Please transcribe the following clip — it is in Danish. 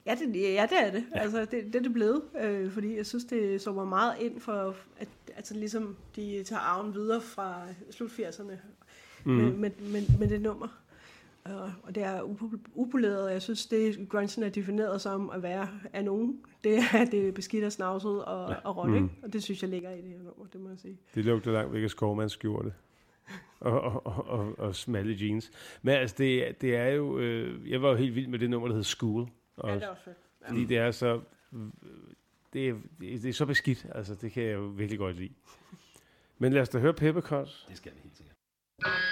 Ja, det er det. Ja. Altså, det er det blevet, fordi jeg synes, det så mig meget ind for, at altså, ligesom de tager arven videre fra slut 80'erne med det nummer. Og det er upoleret, og jeg synes, det grunchen er defineret som at være af nogen. Det er det beskidt og snavset og råt, ikke? Og det synes jeg ligger i det her nummer, det må jeg sige. Det lugter langt væk af skovmandsskjorte. Og smalle jeans. Men altså, det er jo... jeg var jo helt vild med det nummer, der hedder School. Ja, det er også fedt. Ja. Fordi det er så... Det er så beskidt. Altså, det kan jeg jo virkelig godt lide. Men lad os da høre Peppercorns. Det skal vi helt sikkert.